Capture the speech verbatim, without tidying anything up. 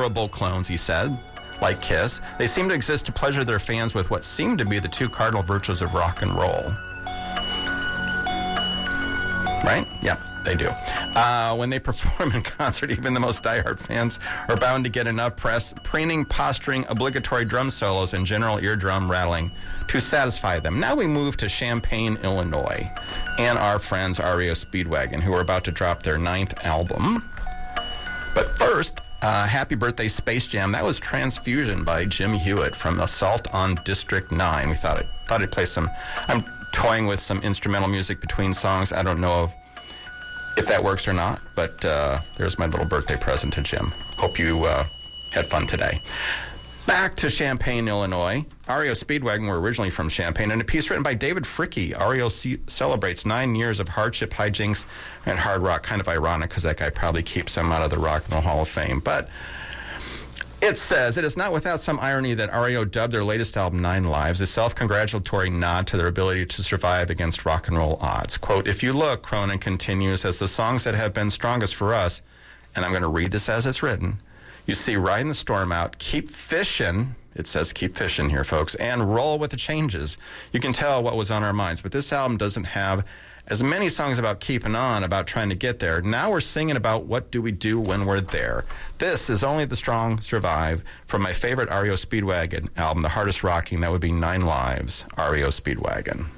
admirable clones, he said. Like Kiss, they seem to exist to pleasure their fans with what seem to be the two cardinal virtues of rock and roll. Right? Yeah, they do. Uh, when they perform in concert, even the most diehard fans are bound to get enough press, preening, posturing, obligatory drum solos, and general eardrum rattling to satisfy them. Now we move to Champaign, Illinois, and our friends R E O Speedwagon, who are about to drop their ninth album. But first, uh, Happy Birthday Space Jam. That was Transfusion by Jim Hewitt from Assault on District nine. We thought, it, thought I'd play some... I'm toying with some instrumental music between songs. I don't know if, if that works or not, but uh, there's my little birthday present to Jim. Hope you uh, had fun today. Back to Champaign, Illinois. R E O Speedwagon were originally from Champaign, and a piece written by David Fricke. R E O C- celebrates nine years of hardship, hijinks, and hard rock. Kind of ironic, because that guy probably keeps them out of the Rock and Roll Hall of Fame. But it says, it is not without some irony that R E O dubbed their latest album Nine Lives, a self-congratulatory nod to their ability to survive against rock and roll odds. Quote, if you look, Cronin continues, as the songs that have been strongest for us, and I'm going to read this as it's written, you see Riding the Storm Out, Keep Fishing, it says keep fishing here, folks, and Roll with the Changes. You can tell what was on our minds, but this album doesn't have as many songs about keeping on, about trying to get there. Now we're singing about what do we do when we're there. This is Only the Strong Survive from my favorite R E O Speedwagon album, the hardest rocking, that would be Nine Lives, R E O Speedwagon.